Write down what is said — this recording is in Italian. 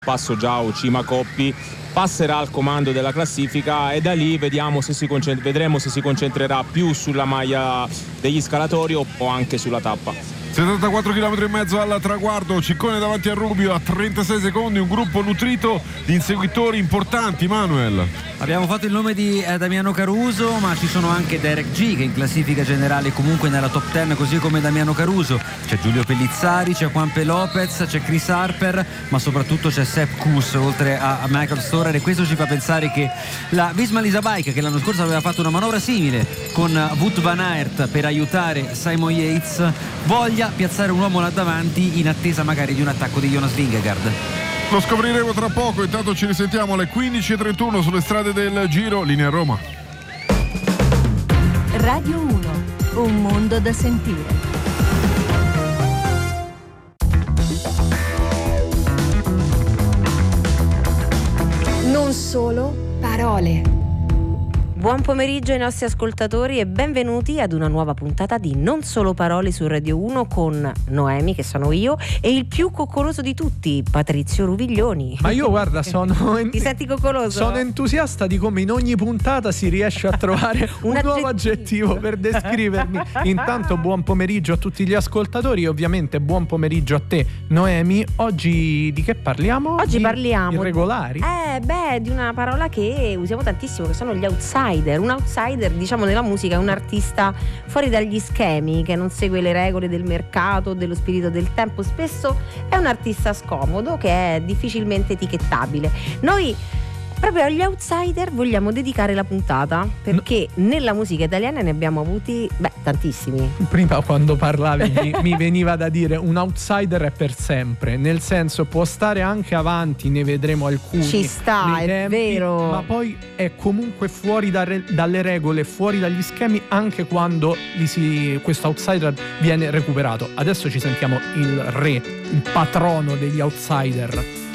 passo Giao, Cima Coppi, passerà al comando della classifica e da lì vedremo se si concentrerà più sulla maglia degli scalatori o anche sulla tappa. 74 km e mezzo al traguardo, Ciccone davanti a Rubio a 36 secondi, un gruppo nutrito di inseguitori importanti. Manuel, abbiamo fatto il nome di Damiano Caruso, ma ci sono anche Derek G che in classifica generale comunque nella top 10, così come Damiano Caruso. C'è Giulio Pellizzari, c'è Juanpe Lopez, c'è Chris Harper, ma soprattutto c'è Sepp Kuss oltre a Michael Storer, e questo ci fa pensare che la Visma Lease Bike, che l'anno scorso aveva fatto una manovra simile con Wout van Aert per aiutare Simon Yates, voglia piazzare un uomo là davanti in attesa magari di un attacco di Jonas Vingegaard. Lo scopriremo tra poco, intanto ci risentiamo alle 15.31 sulle strade del Giro, linea Roma. Radio 1, un mondo da sentire. Non solo parole. Buon pomeriggio ai nostri ascoltatori e benvenuti ad una nuova puntata di Non Solo Parole su Radio 1 con Noemi, che sono io, e il più coccoloso di tutti, Patrizio Ruviglioni. Ma io guarda, Ti senti coccoloso? Sono entusiasta di come in ogni puntata si riesce a trovare un nuovo aggettivo per descrivermi. Intanto buon pomeriggio a tutti gli ascoltatori e ovviamente buon pomeriggio a te, Noemi. Oggi di che parliamo? Oggi parliamo irregolari? Di una parola che usiamo tantissimo, che sono gli outsider. Un outsider, diciamo, nella musica è un artista fuori dagli schemi, che non segue le regole del mercato, dello spirito del tempo. Spesso è un artista scomodo che è difficilmente etichettabile. Noi proprio agli outsider vogliamo dedicare la puntata, perché nella musica italiana ne abbiamo avuti tantissimi. Prima quando parlavi mi veniva da dire un outsider è per sempre, nel senso può stare anche avanti, ne vedremo alcuni. Ci sta, è tempi, vero. Ma poi è comunque fuori dalle regole, fuori dagli schemi, anche quando questo outsider viene recuperato. Adesso ci sentiamo il re, il patrono degli outsider.